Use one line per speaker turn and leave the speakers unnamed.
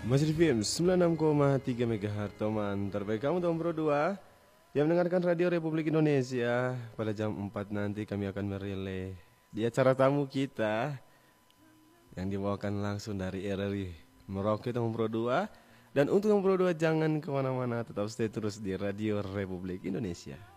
Masih di FM 96,3 MHz teman terbaik kamu tahun Bro 2 yang mendengarkan Radio Republik Indonesia. Pada jam 4 nanti kami akan merilai di acara tamu kita yang dibawakan langsung dari RRI Merauke tahun Bro 2. Dan untuk tahun Bro 2 jangan kemana-mana, tetap stay terus di Radio Republik Indonesia.